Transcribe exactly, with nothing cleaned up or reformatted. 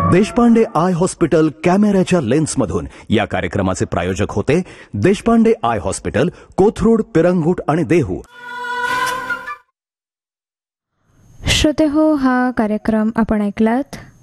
Deshpande I hospital कॅमेऱ्याच्या लेन्समधून या कार्यक्रमाचे प्रायोजक होते देशपांडे आय हॉस्पिटल, कोथरूड, पिरंगुट आणि देहू. श्रोते हो, हा कार्यक्रम आपण ऐकलात.